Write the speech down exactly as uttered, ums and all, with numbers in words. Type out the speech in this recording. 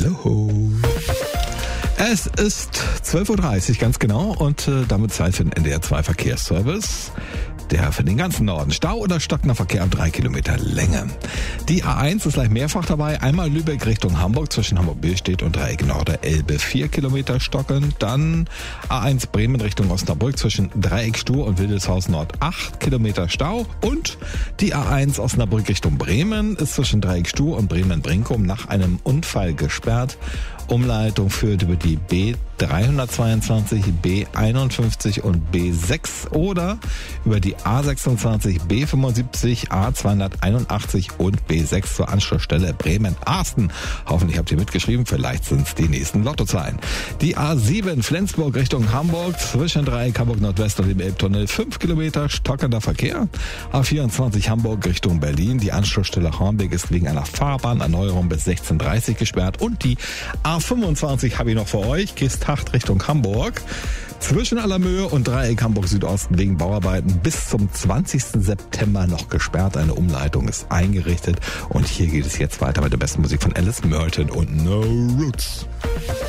Hallo. Es ist zwölf Uhr dreißig, ganz genau, und äh, damit Zeit für den N D R zwei Verkehrsservice. Der für den ganzen Norden. Stau oder stockender Verkehr ab drei Kilometer Länge. Die A eins ist gleich mehrfach dabei. Einmal Lübeck Richtung Hamburg zwischen Hamburg-Billstedt und Dreieck Nord-Elbe vier Kilometer stockend. Dann A eins Bremen Richtung Osnabrück zwischen Dreieck Stur und Wildeshausen Nord acht Kilometer Stau. Und die A eins Osnabrück Richtung Bremen ist zwischen Dreieck Stur und Bremen-Brinkum nach einem Unfall gesperrt. Umleitung führt über die B dreihundertzweiundzwanzig, B einundfünfzig und B sechs oder über die A sechsundzwanzig, B fünfundsiebzig, A zweihunderteinundachtzig und B sechs zur Anschlussstelle Bremen-Arsten. Hoffentlich habt ihr mitgeschrieben, vielleicht sind es die nächsten Lottozahlen. Die A sieben Flensburg Richtung Hamburg zwischen Dreieck Hamburg Nordwest und dem Elbtunnel fünf Kilometer stockender Verkehr. A vierundzwanzig Hamburg Richtung Berlin. Die Anschlussstelle Hornbeck ist wegen einer Fahrbahnerneuerung bis sechzehn Uhr dreißig gesperrt und die A fünfundzwanzig habe ich noch für euch. Geesthacht Richtung Hamburg. Zwischen Allermöhe und Dreieck Hamburg Südosten wegen Bauarbeiten bis zum zwanzigsten September noch gesperrt. Eine Umleitung ist eingerichtet. Und hier geht es jetzt weiter mit der besten Musik von Alice Merton und No Roots.